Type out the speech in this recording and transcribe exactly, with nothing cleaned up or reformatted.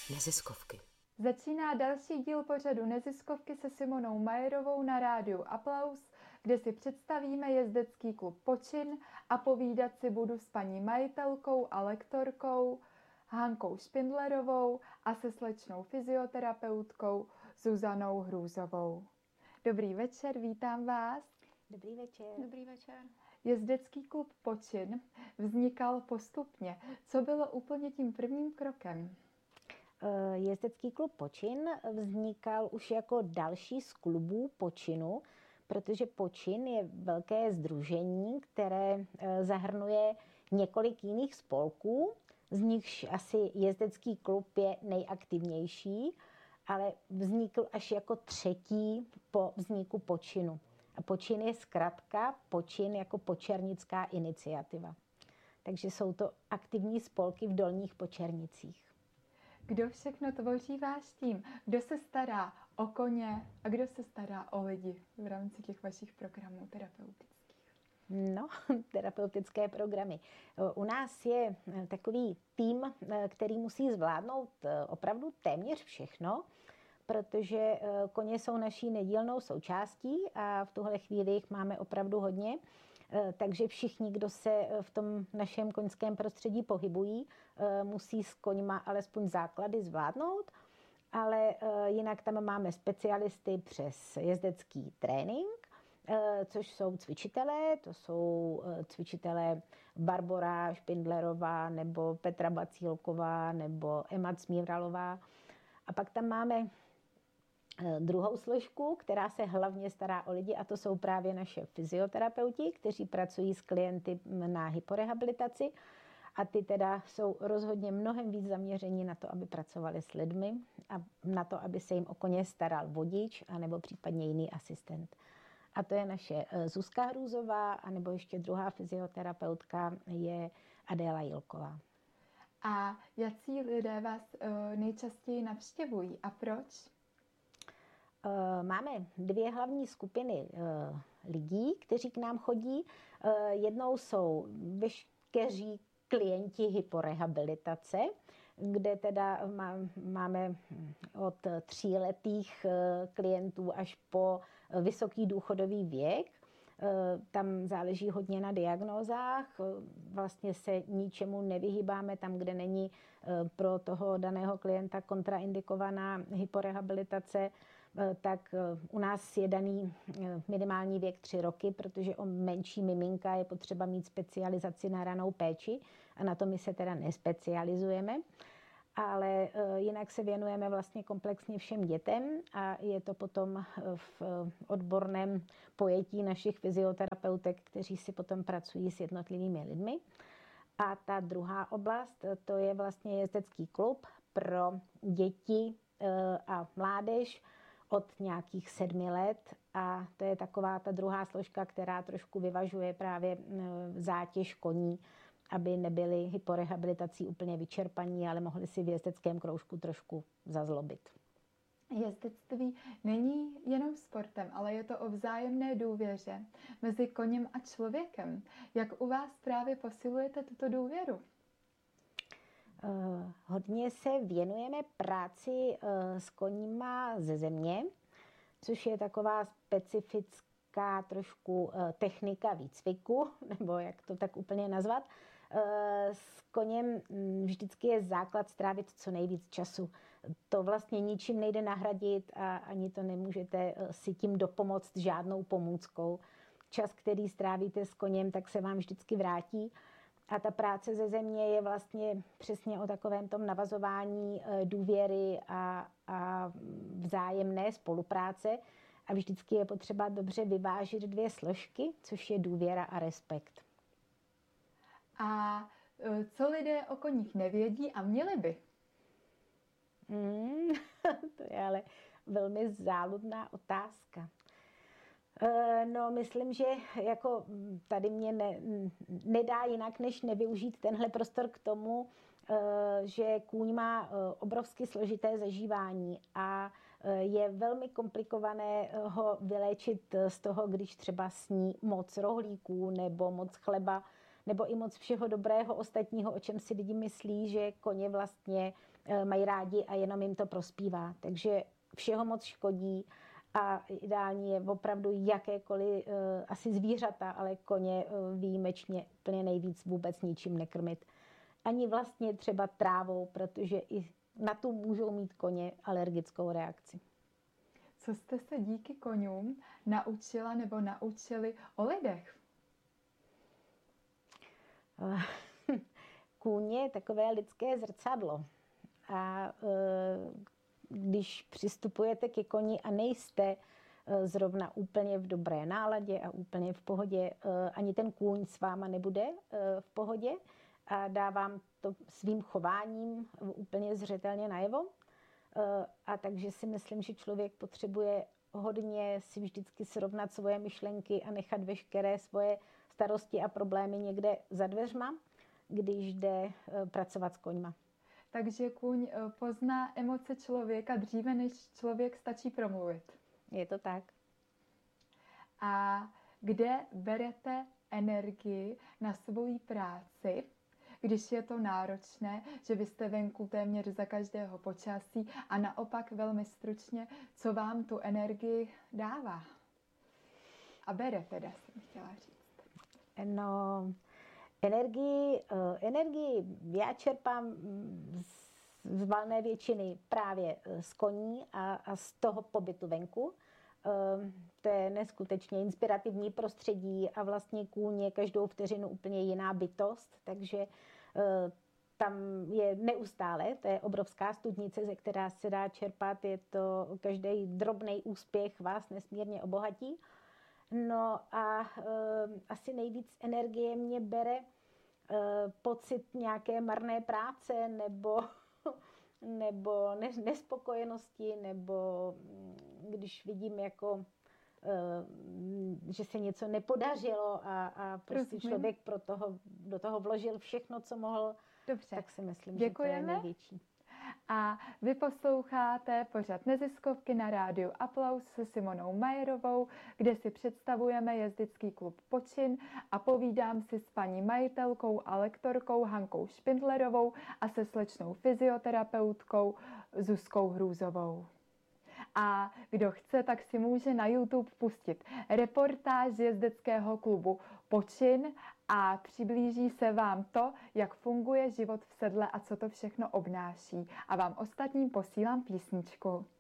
Neziskovky. Začíná další díl pořadu Neziskovky se Simonou Majerovou na rádiu Aplaus, kde si představíme jezdecký klub Počin a povídat si budu s paní majitelkou a lektorkou Hankou Špindlerovou a se slečnou fyzioterapeutkou Zuzanou Hrůzovou. Dobrý večer, vítám vás. Dobrý večer. Dobrý večer. Jezdecký klub Počin vznikal postupně. Co bylo úplně tím prvním krokem? Jezdecký klub Počin vznikal už jako další z klubů počinu, protože Počin je velké sdružení, které zahrnuje několik jiných spolků, z nichž asi jezdecký klub je nejaktivnější, ale vznikl až jako třetí po vzniku Počinu. A Počin je zkratka Počin jako počernická iniciativa. Takže jsou to aktivní spolky v Dolních Počernicích. Kdo všechno tvoří váš tým? Kdo se stará o koně a kdo se stará o lidi v rámci těch vašich programů terapeutických? No, terapeutické programy. U nás je takový tým, který musí zvládnout opravdu téměř všechno, protože koně jsou naší nedílnou součástí a v tuhle chvíli jich máme opravdu hodně. Takže všichni, kdo se v tom našem koňském prostředí pohybují, musí s koňma alespoň základy zvládnout, ale jinak tam máme specialisty přes jezdecký trénink, což jsou cvičitelé, to jsou cvičitelé Barbora Špindlerová nebo Petra Bacílková nebo Emma Cmíralová. A pak tam máme druhou složku, která se hlavně stará o lidi, a to jsou právě naše fyzioterapeuti, kteří pracují s klienty na hyporehabilitaci, a ty teda jsou rozhodně mnohem víc zaměření na to, aby pracovali s lidmi a na to, aby se jim o koně staral vodič anebo případně jiný asistent. A to je naše Zuzka Hrůzová, anebo ještě druhá fyzioterapeutka je Adéla Jilková. A jací lidé vás nejčastěji navštěvují a proč? Máme dvě hlavní skupiny lidí, kteří k nám chodí. Jednou jsou veškeří klienti hyporehabilitace, kde teda máme od tříletých klientů až po vysoký důchodový věk. Tam záleží hodně na diagnózách, vlastně se ničemu nevyhýbáme tam, kde není pro toho daného klienta kontraindikovaná hyporehabilitace, tak u nás je daný minimální věk tři roky, protože o menší miminka je potřeba mít specializaci na ranou péči a na to my se teda nespecializujeme. Ale jinak se věnujeme vlastně komplexně všem dětem a je to potom v odborném pojetí našich fyzioterapeutek, kteří si potom pracují s jednotlivými lidmi. A ta druhá oblast, to je vlastně jezdecký klub pro děti a mládež od nějakých sedmi let, a to je taková ta druhá složka, která trošku vyvažuje právě zátěž koní, aby nebyli hyporehabilitací úplně vyčerpaní, ale mohli si v jezdeckém kroužku trošku zazlobit. Jezdectví není jenom sportem, ale je to o vzájemné důvěře mezi koněm a člověkem. Jak u vás právě posilujete tuto důvěru? Uh, hodně se věnujeme práci uh, s koníma ze země, což je taková specifická trošku uh, technika výcviku, nebo jak to tak úplně nazvat. Uh, s koněm vždycky je základ strávit co nejvíc času. To vlastně ničím nejde nahradit a ani to nemůžete uh, si tím dopomoct žádnou pomůckou. Čas, který strávíte s koněm, tak se vám vždycky vrátí. A ta práce ze země je vlastně přesně o takovém tom navazování důvěry a, a vzájemné spolupráce. A vždycky je potřeba dobře vyvážit dvě složky, což je důvěra a respekt. A co lidé o koních nevědí a měli by? Hmm, to je ale velmi záludná otázka. No, myslím, že jako tady mě ne, nedá jinak, než nevyužít tenhle prostor k tomu, že kůň má obrovsky složité zažívání a je velmi komplikované ho vyléčit z toho, když třeba sní moc rohlíků nebo moc chleba nebo i moc všeho dobrého ostatního, o čem si lidi myslí, že koně vlastně mají rádi a jenom jim to prospívá. Takže všeho moc škodí a ideální je opravdu jakékoliv, asi zvířata, ale koně výjimečně úplně nejvíc vůbec ničím nekrmit. Ani vlastně třeba trávou, protože i na tu můžou mít koně alergickou reakci. Co jste se díky koňům naučila nebo naučili o lidech? Kůň je takové lidské zrcadlo. A když přistupujete ke koni a nejste zrovna úplně v dobré náladě a úplně v pohodě, ani ten kůň s váma nebude v pohodě a dá vám to svým chováním úplně zřetelně najevo. A takže si myslím, že člověk potřebuje hodně si vždycky srovnat svoje myšlenky a nechat veškeré svoje starosti a problémy někde za dveřma, když jde pracovat s koňma. Takže kůň pozná emoce člověka dříve, než člověk stačí promluvit. Je to tak. A kde berete energii na svoji práci, když je to náročné, že vy jste venku téměř za každého počasí a naopak velmi stručně, co vám tu energii dává? A bere teda, jsem chtěla říct. No, energii, energii já čerpám z valné většiny právě z koní a, a z toho pobytu venku. To je neskutečně inspirativní prostředí a vlastně kůň je každou vteřinu úplně jiná bytost, takže tam je neustále, to je obrovská studnice, ze která se dá čerpat, je to každý drobný úspěch vás nesmírně obohatí. No a e, asi nejvíc energie mě bere e, pocit nějaké marné práce nebo, nebo nespokojenosti, nebo když vidím jako že se něco nepodařilo a, a prostě Rozumím. Člověk pro toho, do toho vložil všechno, co mohl, Dobře. Tak si myslím, Děkujeme. Že to je největší. A vy posloucháte pořad Neziskovky na rádiu Aplaus se Simonou Majerovou, kde si představujeme jezdecký klub Počin a povídám si s paní majitelkou a lektorkou Hankou Špindlerovou a se slečnou fyzioterapeutkou Zuzkou Hrůzovou. A kdo chce, tak si může na YouTube pustit reportáž z jezdeckého klubu Počin a přiblíží se vám to, jak funguje život v sedle a co to všechno obnáší. A vám ostatním posílám písničku.